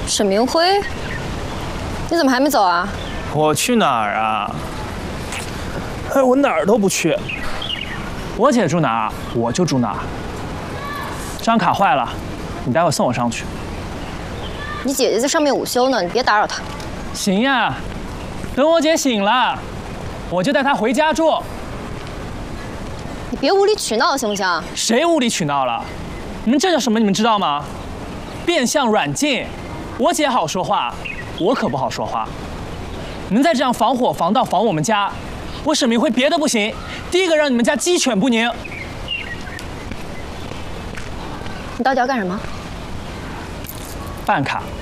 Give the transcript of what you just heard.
沈明辉，你怎么还没走啊？ 我去哪儿啊？哎，我哪儿都不去。我姐住哪儿，我就住哪儿。这张卡坏了，你待会送我上去。 你姐姐在上面午休呢，你别打扰她。 行呀，等我姐醒了，我就带她回家住。 你别无理取闹行不行？ 谁无理取闹了？你们这叫什么？你们知道吗？变相软禁。我姐好说话，我可不好说话。你们再这样防火防盗防我们家，我沈明辉别的不行，第一个让你们家鸡犬不宁。 你到底要干什么？ 办卡。